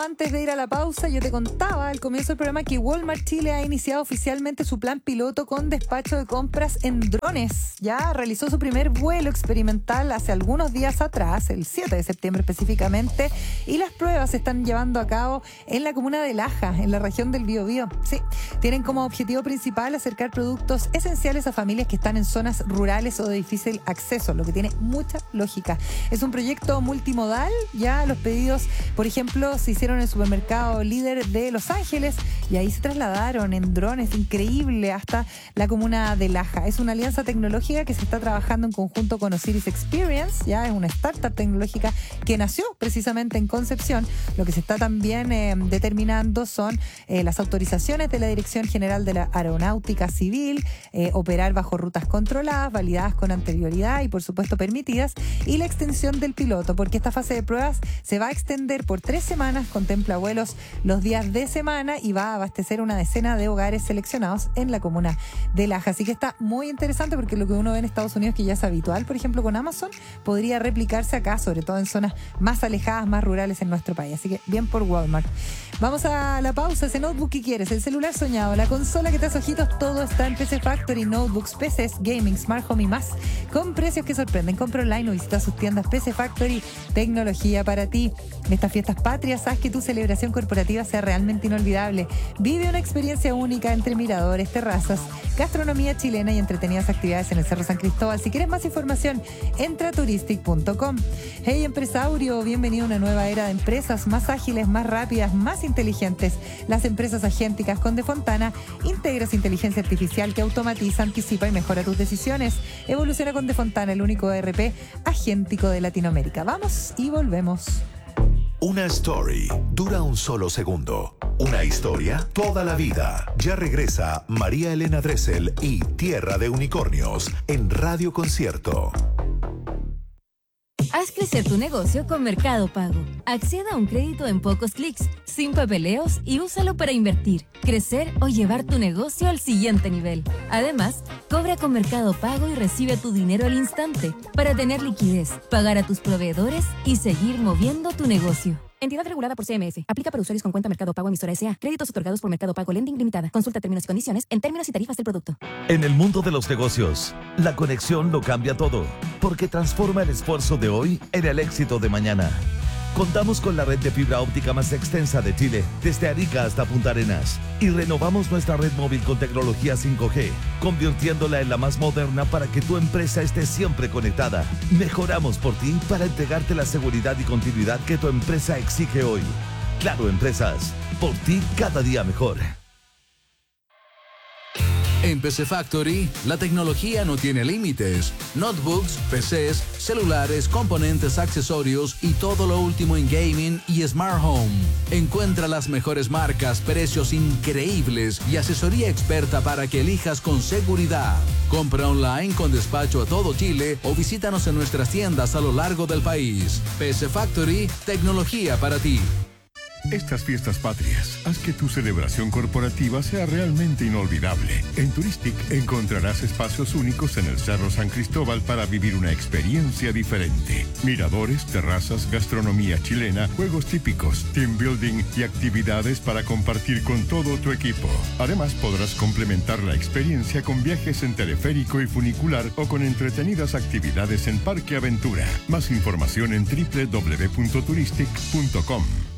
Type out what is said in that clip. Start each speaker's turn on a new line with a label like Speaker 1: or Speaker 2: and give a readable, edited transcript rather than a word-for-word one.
Speaker 1: antes de ir a la pausa, yo te contaba al comienzo del programa que Walmart Chile ha iniciado oficialmente su plan piloto con despacho de compras en drones. Ya realizó su primer vuelo experimental hace algunos días atrás, el 7 de septiembre específicamente, y las pruebas se están llevando a cabo en la comuna de Laja, en la región del Biobío. Sí, tienen como objetivo principal acercar productos esenciales a familias que están en zonas rurales o de difícil acceso, lo que tiene mucha lógica. Es un proyecto multimodal, ya los pedidos, por ejemplo, se hicieron en el supermercado líder de Los Ángeles y ahí se trasladaron en drones, increíble, hasta la comuna de Laja. Es una alianza tecnológica que se está trabajando en conjunto con Osiris Experience, ya es una startup tecnológica que nació precisamente en Concepción. Lo que se está también determinando son las autorizaciones de la Dirección General de la Aeronáutica Civil, operar bajo rutas controladas, validadas con anterioridad y por supuesto permitidas, y la extensión del piloto, porque esta fase de pruebas se va a extender por 3 semanas, contempla vuelos los días de semana y va a abastecer una decena de hogares seleccionados en la comuna de Laja. Así que está muy interesante porque lo que uno ve en Estados Unidos, que ya es habitual, por ejemplo con Amazon, podría replicarse acá, sobre todo en zonas más alejadas, más rurales en nuestro país. Así que bien por Walmart. Vamos a la pausa. Ese notebook que quieres, el celular soñado, la consola que te hace ojitos, todo está en PC Factory. Notebooks, PCs, gaming, smart home y más, con precios que sorprenden. Compra online o visita sus tiendas. PC Factory, tecnología para ti. En estas fiestas patrias, haz que tu celebración corporativa sea realmente inolvidable. Vive una experiencia única entre miradores, terrazas, gastronomía chilena y entretenidas actividades en el Cerro San Cristóbal. Si quieres más información, entra a turistic.com. Hey empresario, bienvenido a una nueva era de empresas más ágiles, más rápidas, más inteligentes. Las empresas agénticas con Defontana integras inteligencia artificial que automatiza, anticipa y mejora tus decisiones. Evoluciona con Defontana, el único ERP agéntico de Latinoamérica. Vamos y volvemos.
Speaker 2: Una story dura un solo segundo. Una historia toda la vida. Ya regresa María Elena Dressel y Tierra de Unicornios en Radio Concierto.
Speaker 3: Haz crecer tu negocio con Mercado Pago. Acceda a un crédito en pocos clics, sin papeleos y úsalo para invertir, crecer o llevar tu negocio al siguiente nivel. Además, cobra con Mercado Pago y recibe tu dinero al instante para tener liquidez, pagar a tus proveedores y seguir moviendo tu negocio. Entidad regulada por CMF. Aplica para usuarios con cuenta Mercado Pago emisora S.A. Créditos otorgados por Mercado Pago Lending Limitada. Consulta términos y condiciones en términos y tarifas del producto.
Speaker 4: En el mundo de los negocios, la conexión lo cambia todo, porque transforma el esfuerzo de hoy en el éxito de mañana. Contamos con la red de fibra óptica más extensa de Chile, desde Arica hasta Punta Arenas. Y renovamos nuestra red móvil con tecnología 5G, convirtiéndola en la más moderna para que tu empresa esté siempre conectada. Mejoramos por ti para entregarte la seguridad y continuidad que tu empresa exige hoy. Claro Empresas, por ti cada día mejor.
Speaker 5: En PC Factory, la tecnología no tiene límites. Notebooks, PCs, celulares, componentes, accesorios y todo lo último en gaming y smart home. Encuentra las mejores marcas, precios increíbles y asesoría experta para que elijas con seguridad. Compra online con despacho a todo Chile o visítanos en nuestras tiendas a lo largo del país. PC Factory, tecnología para ti.
Speaker 6: Estas fiestas patrias, haz que tu celebración corporativa sea realmente inolvidable. En Turistic encontrarás espacios únicos en el Cerro San Cristóbal para vivir una experiencia diferente. Miradores, terrazas, gastronomía chilena, juegos típicos, team building y actividades para compartir con todo tu equipo. Además, podrás complementar la experiencia con viajes en teleférico y funicular o con entretenidas actividades en Parque Aventura. Más información en www.turistic.com.